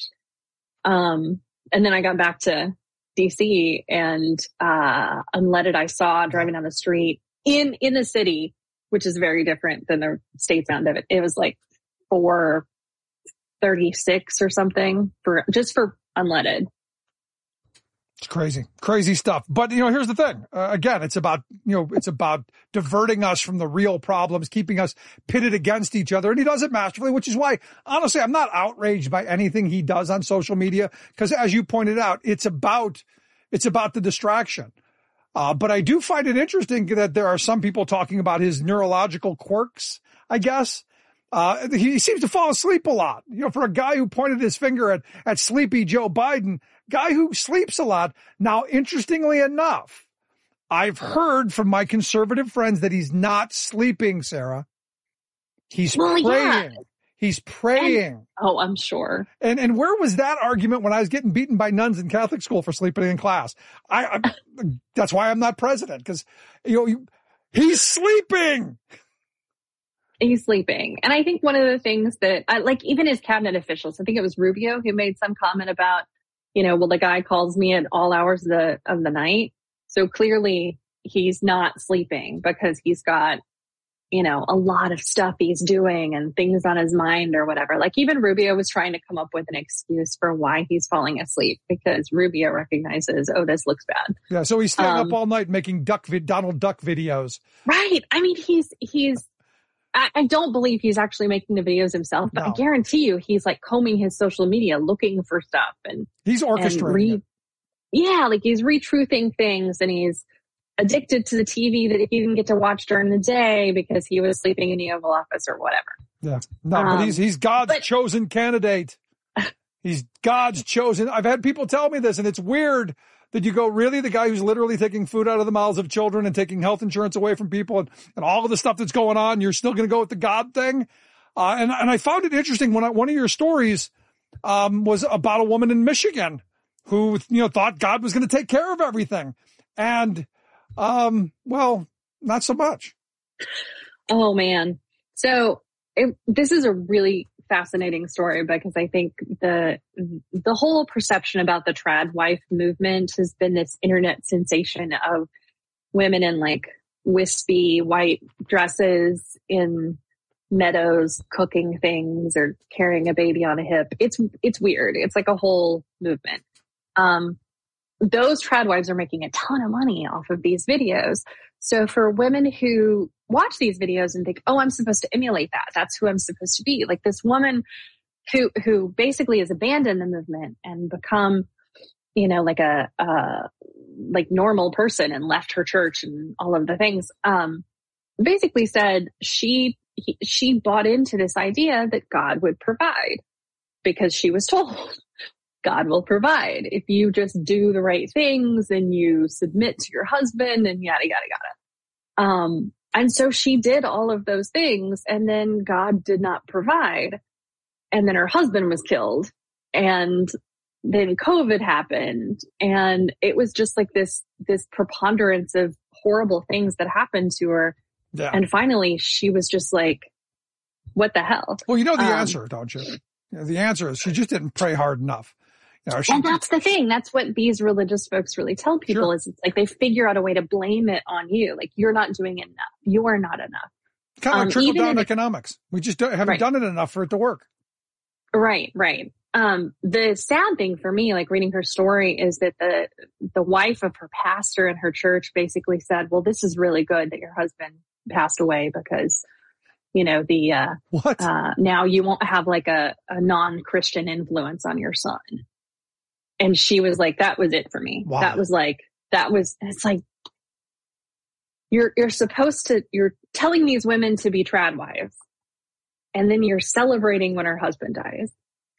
Um, and then I got back to D C and, uh, unleaded I saw driving down the street in, in the city, which is very different than the states end of it. It was like four thirty-six or something for, just for unleaded. It's crazy, crazy stuff. But, you know, here's the thing. Uh, again, it's about, you know, it's about diverting us from the real problems, keeping us pitted against each other. And he does it masterfully, which is why, honestly, I'm not outraged by anything he does on social media. Because as you pointed out, it's about, it's about the distraction. Uh, but I do find it interesting that there are some people talking about his neurological quirks, I guess. Uh, he seems to fall asleep a lot. You know, for a guy who pointed his finger at, at sleepy Joe Biden, guy who sleeps a lot. Now, interestingly enough, I've heard from my conservative friends that he's not sleeping, Sarah. He's well, praying. Yeah. He's praying. And, oh, I'm sure. And and where was that argument when I was getting beaten by nuns in Catholic school for sleeping in class? I, I that's why I'm not president, because you know he's sleeping. He's sleeping. And I think one of the things that I like, even his cabinet officials, I think it was Rubio who made some comment about, you know, well, the guy calls me at all hours of the, of the night. So clearly he's not sleeping because he's got, you know, a lot of stuff he's doing and things on his mind or whatever. Like even Rubio was trying to come up with an excuse for why he's falling asleep because Rubio recognizes, oh, this looks bad. Yeah. So he's staying um, up all night making duck, vid- Donald Duck videos. Right. I mean, he's, he's, I, I don't believe he's actually making the videos himself, but no. I guarantee you he's like combing his social media, looking for stuff and he's orchestrating. And re- yeah. Like he's retruthing things and he's addicted to the T V that he didn't get to watch during the day because he was sleeping in the Oval Office or whatever. Yeah. No, um, but he's, he's God's but, chosen candidate. He's God's chosen. I've had people tell me this and it's weird that you go, really? The guy who's literally taking food out of the mouths of children and taking health insurance away from people and, and all of the stuff that's going on, you're still going to go with the God thing? Uh, and, and I found it interesting when I, one of your stories um, was about a woman in Michigan who, you know, thought God was going to take care of everything. And, um, well, not so much. Oh, man. So it, this is a really fascinating story because I think the the whole perception about the trad wife movement has been this internet sensation of women in like wispy white dresses in meadows cooking things or carrying a baby on a hip. It's it's weird. It's like a whole movement. Um, those trad wives are making a ton of money off of these videos. So for women who watch these videos and think, oh, I'm supposed to emulate that. That's who I'm supposed to be. Like this woman who, who basically has abandoned the movement and become, you know, like a, uh, like normal person and left her church and all of the things, um, basically said she, he, she bought into this idea that God would provide because she was told God will provide if you just do the right things and you submit to your husband and yada, yada, yada. Um, and so she did all of those things and then God did not provide. And then her husband was killed and then COVID happened and it was just like this, this preponderance of horrible things that happened to her. Yeah. And finally she was just like, what the hell? Well, you know the um, answer, don't you? You know, the answer is she just didn't pray hard enough. You know, she, and that's the thing. That's what these religious folks really tell people sure. is it's like they figure out a way to blame it on you. Like you're not doing enough. You are not enough. Kind of um, like trickle down economics. We just don't, haven't right. done it enough for it to work. Right, right. Um, the sad thing for me, like reading her story, is that the the wife of her pastor in her church basically said, well, this is really good that your husband passed away because, you know, the uh, what? Uh, now you won't have like a, a non-Christian influence on your son. And she was like, that was it for me. Wow. That was like, that was, it's like, you're, you're supposed to, you're telling these women to be trad wives, and then you're celebrating when her husband dies.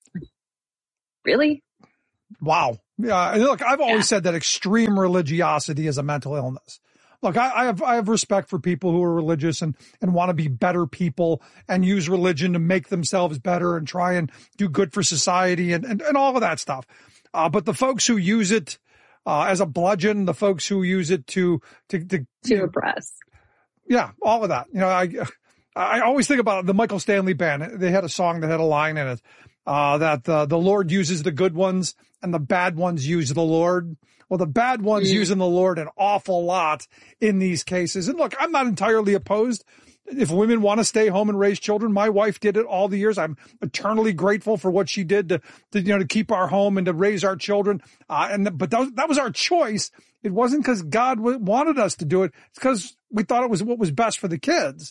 Really? Wow. Yeah. Look, I've always Yeah. said that extreme religiosity is a mental illness. Look, I, I have I have respect for people who are religious and, and want to be better people and use religion to make themselves better and try and do good for society and, and, and all of that stuff. Uh, but the folks who use it uh, as a bludgeon, the folks who use it to to to, To oppress. yeah, all of that. You know, I I always think about the Michael Stanley Band. They had a song that had a line in it uh, that uh, the Lord uses the good ones and the bad ones use the Lord. Well, the bad ones Mm. using the Lord an awful lot in these cases. And look, I'm not entirely opposed. If women want to stay home and raise children, my wife did it all the years. I'm eternally grateful for what she did to, to you know, to keep our home and to raise our children. Uh, and but that was, that was our choice. It wasn't because God w- wanted us to do it. It's because we thought it was what was best for the kids.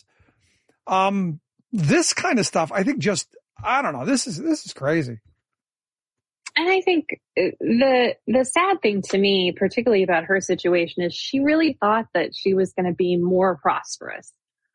Um, this kind of stuff, I think, just I don't know. This is this is crazy. And I think the the sad thing to me, particularly about her situation, is she really thought that she was going to be more prosperous.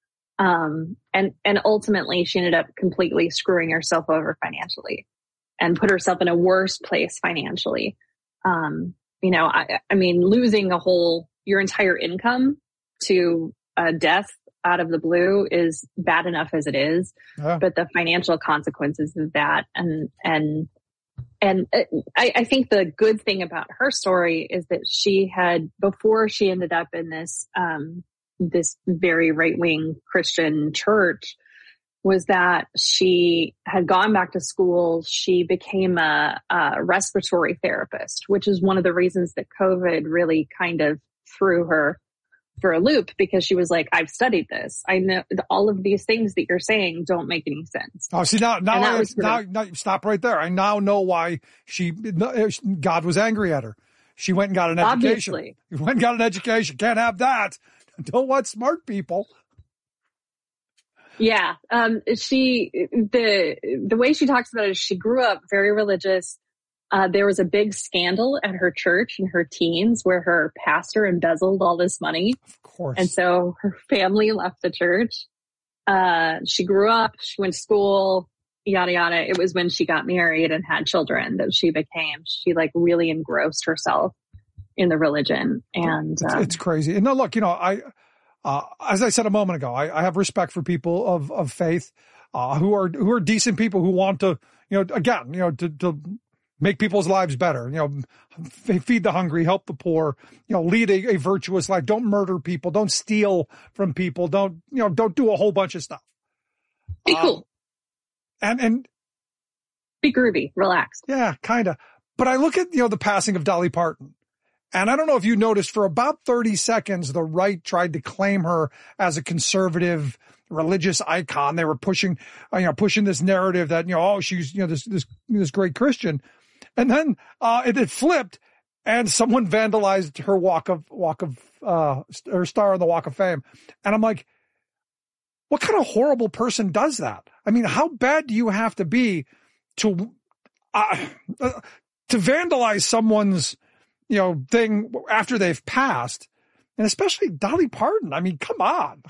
Um, and, and ultimately she ended up completely screwing herself over financially and put herself in a worse place financially. Um, you know, I, I mean, losing a whole, your entire income to a death out of the blue is bad enough as it is, Yeah. but the financial consequences of that and, and, and I, I think the good thing about her story is that she had, before she ended up in this, um, this very right-wing Christian church, was that she had gone back to school. She became a, a respiratory therapist, which is one of the reasons that COVID really kind of threw her for a loop, because she was like, I've studied this. I know all of these things that you're saying don't make any sense. Oh, see, now, now, And that I, was sort now, of- now, stop right there. I now know why she, God was angry at her. She went and got an education. Obviously. Went and got an education. Can't have that. Don't want smart people. Yeah. Um, she, the, the way she talks about it is she grew up very religious. Uh, there was a big scandal at her church in her teens where her pastor embezzled all this money. Of course. And so her family left the church. Uh, she grew up, she went to school, yada, yada. It was when she got married and had children that she became, she like really engrossed herself in the religion. And It's, um, it's crazy. And no, look, you know, I, uh, as I said a moment ago, I, I have respect for people of, of faith, uh, who are, who are decent people who want to, you know, again, you know, to, to make people's lives better, you know, f- feed the hungry, help the poor, you know, lead a, a virtuous life. Don't murder people. Don't steal from people. Don't, you know, don't do a whole bunch of stuff. be Um, cool, And, and be groovy, relax. yeah, kind of. But I look at, you know, the passing of Dolly Parton. And I don't know if you noticed, for about thirty seconds, the right tried to claim her as a conservative religious icon. They were pushing, uh, you know, pushing this narrative that, you know, oh, she's, you know, this, this, this great Christian. And then, uh, it, it flipped and someone vandalized her walk of, walk of, uh, her star on the Walk of Fame. And I'm like, what kind of horrible person does that? I mean, how bad do you have to be to, uh, uh, to vandalize someone's, you know, thing after they've passed, and especially Dolly Parton? I mean, come on.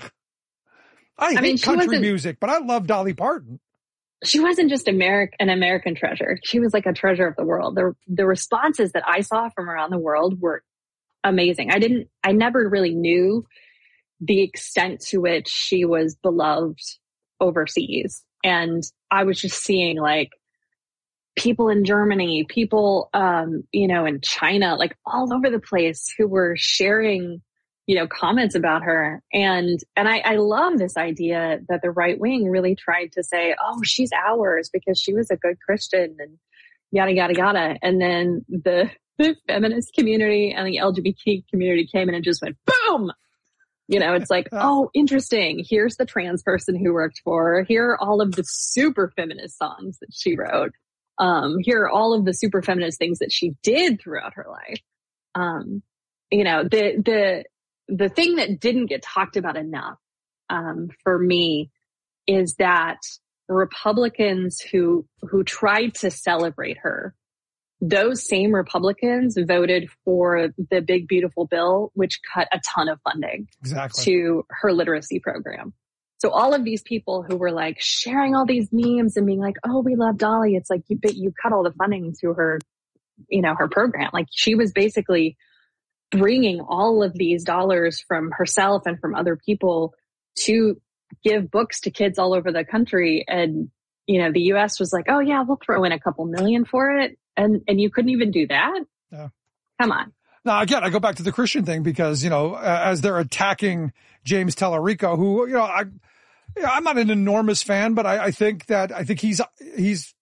I, I hate mean, she country wasn't- music, but I love Dolly Parton. She wasn't just American, an American treasure. She was like a treasure of the world. The, the responses that I saw from around the world were amazing. I didn't, I never really knew the extent to which she was beloved overseas. And I was just seeing like people in Germany, people, um, you know, in China, like all over the place who were sharing, you know, comments about her. And, and I, I love this idea that the right wing really tried to say, oh, she's ours because she was a good Christian and yada, yada, yada. And then the, the feminist community and the L G B T Q community came in and just went, boom. You know, it's like, oh, interesting. Here's the trans person who worked for her. Here are all of the super feminist songs that she wrote. Um, here are all of the super feminist things that she did throughout her life. Um, you know, the, the, the thing that didn't get talked about enough, um, for me is that Republicans who, who tried to celebrate her those same Republicans voted for the big, beautiful bill, which cut a ton of funding exactly. to her literacy program. So all of these people who were like sharing all these memes and being like, oh, we love Dolly. It's like, you, you cut all the funding to her, you know, her program. Like she was basically bringing all of these dollars from herself and from other people to give books to kids all over the country. And, you know, the U S was like, oh yeah, we'll throw in a couple million for it. And, and you couldn't even do that. Yeah. Come on. Now, again, I go back to the Christian thing because, you know, as they're attacking James Tallarico, who, you know, I, you know, I'm not an enormous fan, but I, I think that, I think he's, he's,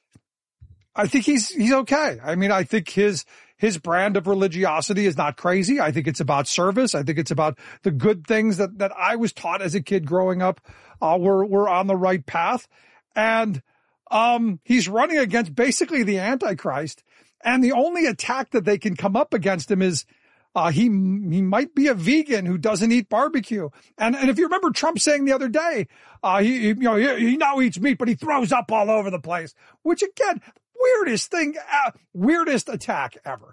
I think he's, he's okay. I mean, I think his, his brand of religiosity is not crazy. I think it's about service. I think it's about the good things that, that I was taught as a kid growing up, uh, were, were on the right path. And, um, he's running against basically the Antichrist. And the only attack that they can come up against him is, uh, he, he might be a vegan who doesn't eat barbecue. And, and if you remember Trump saying the other day, uh, he, he you know, he, he now eats meat, but he throws up all over the place, which again, weirdest thing, uh, weirdest attack ever.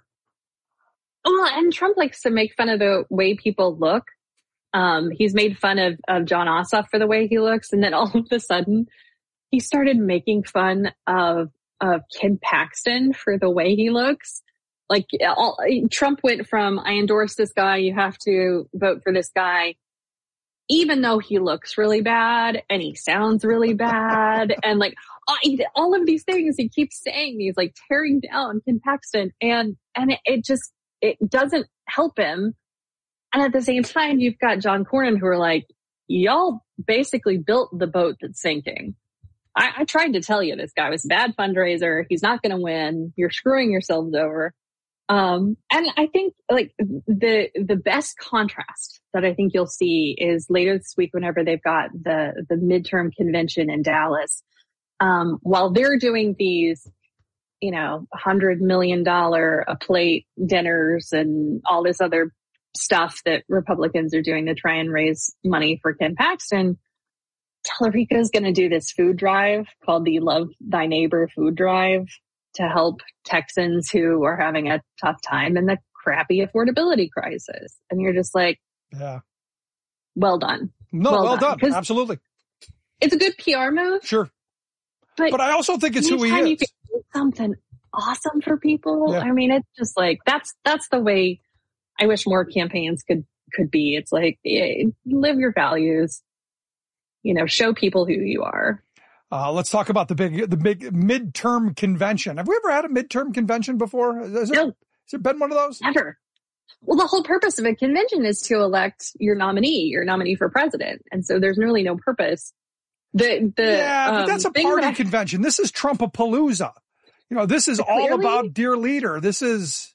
Well, and Trump likes to make fun of the way people look. Um, he's made fun of, of John Ossoff for the way he looks. And then all of a sudden he started making fun of, of Ken Paxton for the way he looks. Like all, Trump went from, I endorse this guy, you have to vote for this guy, even though he looks really bad and he sounds really bad. And like all of these things he keeps saying, he's like tearing down Ken Paxton. And, and it, it just, it doesn't help him. And at the same time, you've got John Cornyn who are like, y'all basically built the boat that's sinking. I, I tried to tell you this guy was a bad fundraiser. He's not going to win. You're screwing yourselves over. Um, and I think like the, the best contrast that I think you'll see is later this week, whenever they've got the, the midterm convention in Dallas, um, while they're doing these, you know, hundred million dollar a plate dinners and all this other stuff that Republicans are doing to try and raise money for Ken Paxton, Tallarico is going to do this food drive called the Love Thy Neighbor food drive to help Texans who are having a tough time in the crappy affordability crisis. And you're just like, yeah, well done. No, well, well done. done. Absolutely. It's a good P R move. Sure. But, but I also think it's who he is. You can do something awesome for people. Yeah. I mean, it's just like, that's, that's the way I wish more campaigns could, could be. It's like, yeah, live your values, you know, show people who you are. Uh, let's talk about the big, the big midterm convention. Have we ever had a midterm convention before? Has, no. it, has there been one of those? Never. Well, the whole purpose of a convention is to elect your nominee, your nominee for president. And so there's really no purpose. The, the, yeah, but um, that's a party that I, convention. This is Trumpapalooza. You know, this is all clearly, about dear leader. This is,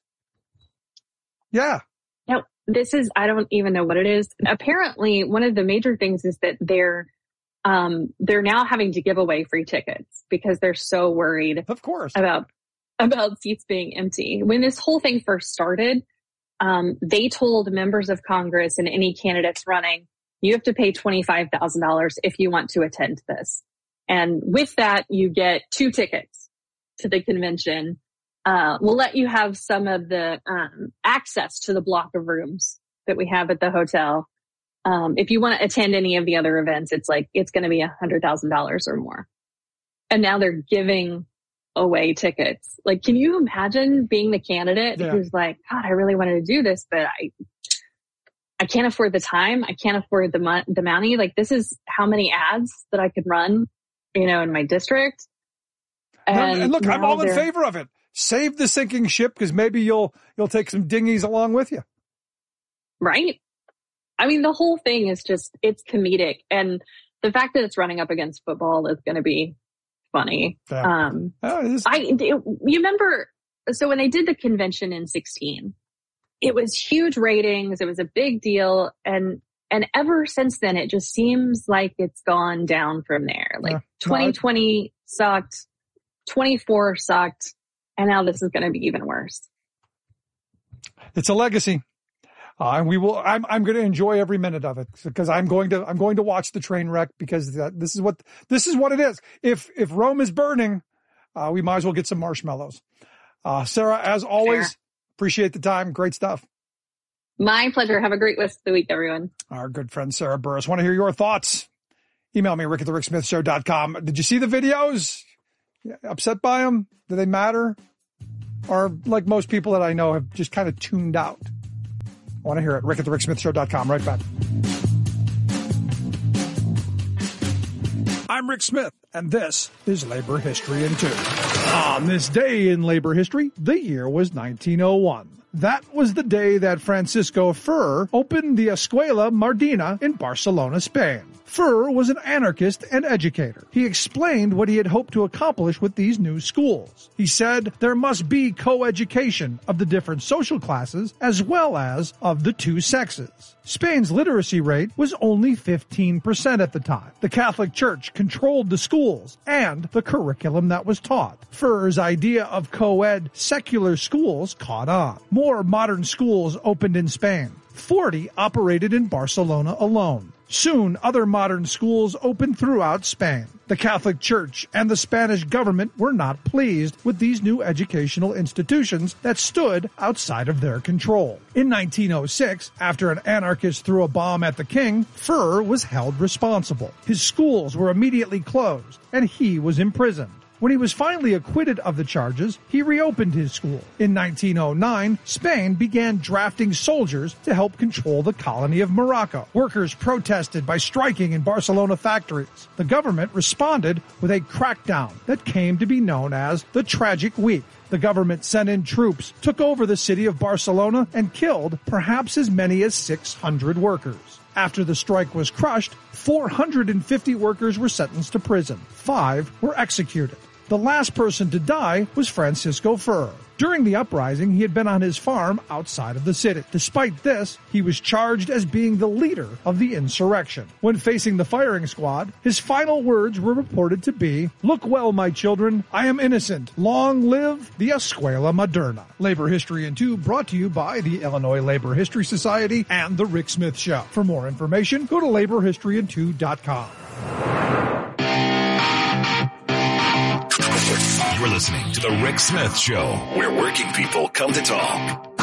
yeah. No, this is, I don't even know what it is. Apparently, one of the major things is that they're, Um, they're now having to give away free tickets because they're so worried, of course, about, about seats being empty. When this whole thing first started, um, they told members of Congress and any candidates running, you have to pay twenty-five thousand dollars if you want to attend this. And with that, you get two tickets to the convention. Uh, we'll let you have some of the, um, access to the block of rooms that we have at the hotel. Um, if you want to attend any of the other events, it's like, it's going to be a hundred thousand dollars or more. And now they're giving away tickets. Like, can you imagine being the candidate yeah. who's like, God, I really wanted to do this, but I, I can't afford the time. I can't afford the mo- the money. Like, this is how many ads that I could run, you know, in my district. And, and, and look, I'm all in favor of it. Save the sinking ship because maybe you'll, you'll take some dinghies along with you. Right. I mean, the whole thing is just, it's comedic. And the fact that it's running up against football is going to be funny. Yeah. Um, oh, I, it, you remember, so when they did the convention in sixteen, it was huge ratings. It was a big deal. And, and ever since then, it just seems like it's gone down from there. Like yeah. twenty twenty sucked, twenty-four sucked, and now this is going to be even worse. It's a legacy. Uh, and we will, I'm, I'm going to enjoy every minute of it because I'm going to, I'm going to watch the train wreck because that, this is what, this is what it is. If, if Rome is burning, uh, we might as well get some marshmallows. Uh, Sarah, as always, Fair. Appreciate the time. Great stuff. My pleasure. Have a great rest of the week, everyone. Our good friend Sarah Burris. Want to hear your thoughts? Email me, rick at the rick smith show dot com. Did you see the videos? Upset by them? Do they matter? Or like most people that I know have just kind of tuned out? I want to hear it. rick at the rick smith show dot com. Right back. I'm Rick Smith, and this is Labor History in Two. On this day in labor history, the year was nineteen oh one. That was the day that Francisco Ferrer opened the Escuela Mardina in Barcelona, Spain. Ferrer was an anarchist and educator. He explained what he had hoped to accomplish with these new schools. He said there must be co-education of the different social classes as well as of the two sexes. Spain's literacy rate was only fifteen percent at the time. The Catholic Church controlled the schools and the curriculum that was taught. Ferrer's idea of co-ed secular schools caught on. More modern schools opened in Spain. forty operated in Barcelona alone. Soon, other modern schools opened throughout Spain. The Catholic Church and the Spanish government were not pleased with these new educational institutions that stood outside of their control. In nineteen oh six, after an anarchist threw a bomb at the king, Ferrer was held responsible. His schools were immediately closed, and he was imprisoned. When he was finally acquitted of the charges, he reopened his school. In nineteen oh nine, Spain began drafting soldiers to help control the colony of Morocco. Workers protested by striking in Barcelona factories. The government responded with a crackdown that came to be known as the Tragic Week. The government sent in troops, took over the city of Barcelona, and killed perhaps as many as six hundred workers. After the strike was crushed, four hundred fifty workers were sentenced to prison. Five were executed. The last person to die was Francisco Ferrer. During the uprising, he had been on his farm outside of the city. Despite this, he was charged as being the leader of the insurrection. When facing the firing squad, his final words were reported to be, "Look well, my children, I am innocent. Long live the Escuela Moderna." Labor History in Two brought to you by the Illinois Labor History Society and The Rick Smith Show. For more information, go to labor history in two dot com. You're listening to The Rick Smith Show, where working people come to talk.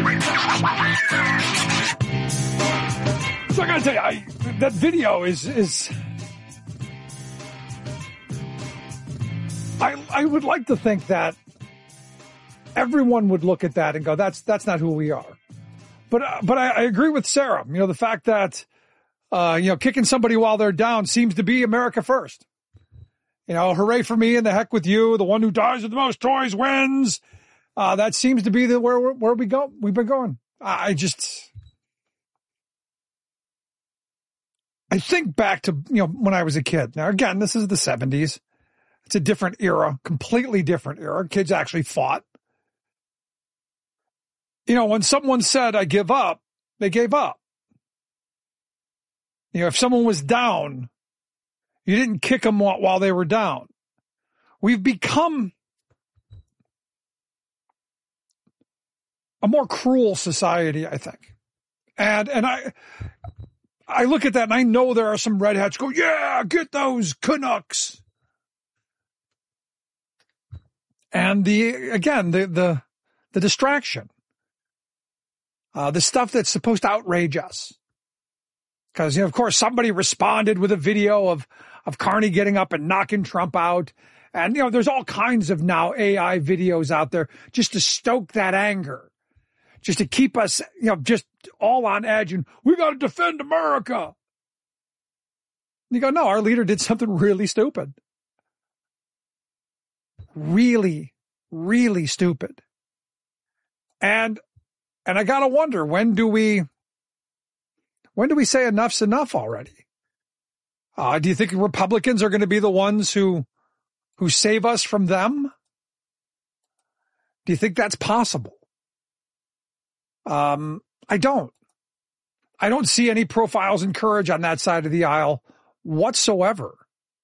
So I gotta tell you, I, that video is, is, I, I would like to think that everyone would look at that and go, that's, that's not who we are. But, uh, but I, I agree with Sarah. You know, the fact that, uh, you know, kicking somebody while they're down seems to be America first. You know, hooray for me and the heck with you. The one who dies with the most toys wins. Uh, that seems to be the where where we go. We've been going. I just, I think back to, you know, when I was a kid. Now, again, this is the seventies. It's a different era, completely different era. Kids actually fought. You know, when someone said, "I give up," they gave up. You know, if someone was down, you didn't kick them while they were down. We've become a more cruel society, I think. And and I I look at that and I know there are some redheads go, yeah, get those Canucks. And the again, the the the distraction. Uh, the stuff that's supposed to outrage us. Because, you know, of course, somebody responded with a video of, of Carney getting up and knocking Trump out. And, you know, there's all kinds of now A I videos out there just to stoke that anger, just to keep us, you know, just all on edge. And we got to defend America. And you go, no, our leader did something really stupid. Really, really stupid. And, and I got to wonder, when do we, When do we say enough's enough already? Uh, do you think Republicans are going to be the ones who, who save us from them? Do you think that's possible? Um, I don't. I don't see any profiles in courage on that side of the aisle whatsoever.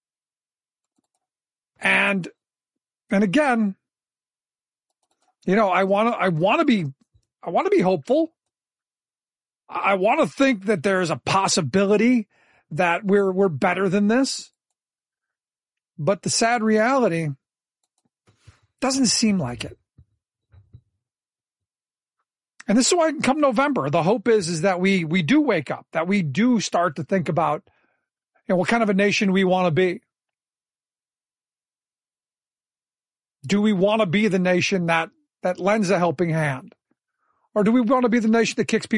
And, and again, you know, I want to, I want to be, I want to be hopeful. I want to think that there's a possibility that we're we're better than this. But the sad reality doesn't seem like it. And this is why come November, the hope is, is that we, we do wake up, that we do start to think about, you know, what kind of a nation we want to be. Do we want to be the nation that, that lends a helping hand? Or do we want to be the nation that kicks people